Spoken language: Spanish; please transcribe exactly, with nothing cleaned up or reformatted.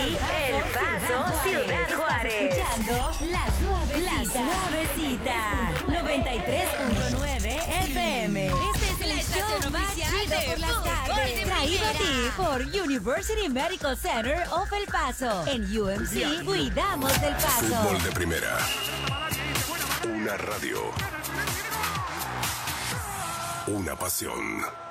El Paso, Ciudad Juárez. Escuchando La Suavecita. La Suavecita. noventa y tres punto nueve F M. Este es el show más chido por las tardes. Traído a ti por University Medical Center of El Paso. En U M C, cuidamos del Paso. Fútbol de primera. Una radio. Una pasión.